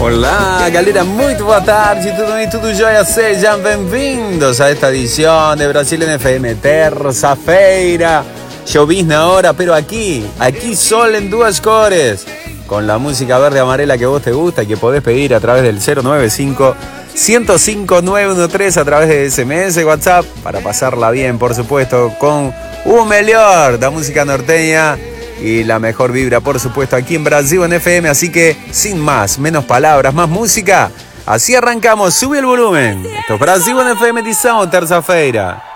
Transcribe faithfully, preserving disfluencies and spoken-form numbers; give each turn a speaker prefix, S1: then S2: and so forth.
S1: Olá, galera, muito boa tarde, tudo bem, tudo jóia? Sejam bem-vindos a esta edición de Brasil en F M, terça-feira, llovizna ahora, pero aquí, aquí sol en duas cores, con la música verde amarela que vos te gusta y que podés pedir a través del cero nueve cinco, uno cero cinco, nueve uno tres a través de S M S, WhatsApp, para pasarla bien, por supuesto, con un melhor da música norteña y la mejor vibra, por supuesto, aquí en Brasil en F M. Así que, sin más, menos palabras, más música. Así arrancamos, sube el volumen. Esto es Brasil en F M, edición terça-feira.